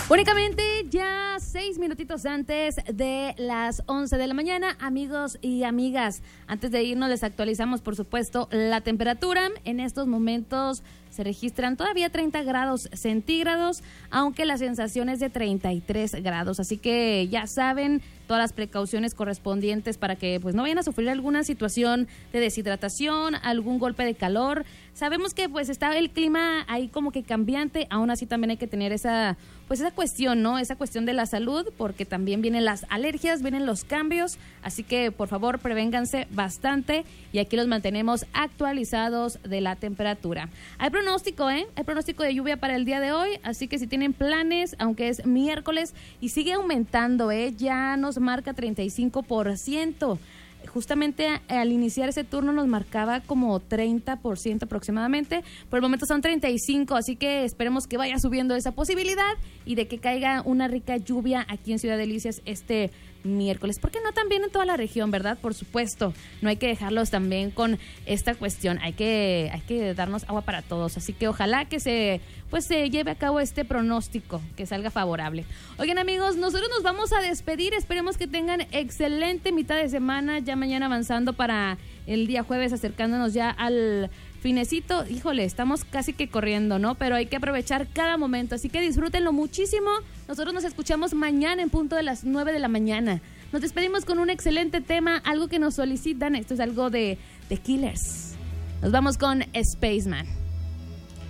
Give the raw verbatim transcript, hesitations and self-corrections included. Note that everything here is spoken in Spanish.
Únicamente ya seis minutitos antes de las once de la mañana, amigos y amigas. Antes de irnos les actualizamos, por supuesto, la temperatura. En estos momentos se registran todavía treinta grados centígrados, aunque la sensación es de treinta y tres grados. Así que ya saben, todas las precauciones correspondientes para que pues no vayan a sufrir alguna situación de deshidratación, algún golpe de calor. Sabemos que pues está el clima ahí como que cambiante, aún así también hay que tener esa pues esa cuestión, ¿no? Esa cuestión de la salud, porque también vienen las alergias, vienen los cambios, así que por favor prevénganse bastante y aquí los mantenemos actualizados de la temperatura. Hay pronóstico, ¿eh? Hay pronóstico de lluvia para el día de hoy, así que si tienen planes, aunque es miércoles y sigue aumentando, ¿eh? Ya nos marca treinta y cinco por ciento. Justamente al iniciar ese turno nos marcaba como treinta por ciento aproximadamente, por el momento son treinta y cinco, así que esperemos que vaya subiendo esa posibilidad y de que caiga una rica lluvia aquí en Ciudad Delicias este miércoles. ¿Por qué no también en toda la región, verdad? Por supuesto, no hay que dejarlos también con esta cuestión, hay que hay que darnos agua para todos, así que ojalá que se pues se lleve a cabo este pronóstico, que salga favorable. Oigan, amigos, nosotros nos vamos a despedir, esperemos que tengan excelente mitad de semana, ya mañana avanzando para el día jueves, acercándonos ya al finecito. Híjole, estamos casi que corriendo, ¿no? Pero hay que aprovechar cada momento, así que disfrútenlo muchísimo. Nosotros nos escuchamos mañana en punto de las nueve de la mañana. Nos despedimos con un excelente tema, algo que nos solicitan. Esto es algo de The Killers. Nos vamos con Spaceman.